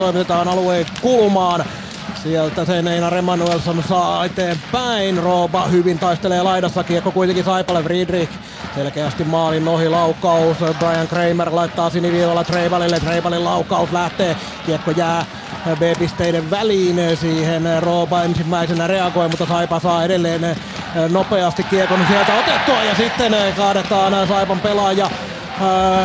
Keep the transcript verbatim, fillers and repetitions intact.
toimitetaan alueen kulmaan. Sieltä sen Einar Emanuelsson saa eteenpäin. Rooba hyvin taistelee laidassa. Kiekko kuitenkin Saipalle. Friedrich selkeästi maalin ohi laukaus. Brian Kramer laittaa siniviivalla Treibalille. Treibalin laukaus lähtee. Kiekko jää B-pisteiden väliin. Siihen Rooba ensimmäisenä reagoi, mutta Saipa saa edelleen nopeasti kiekon sieltä otettua. Ja sitten kaadetaan Saipan pelaaja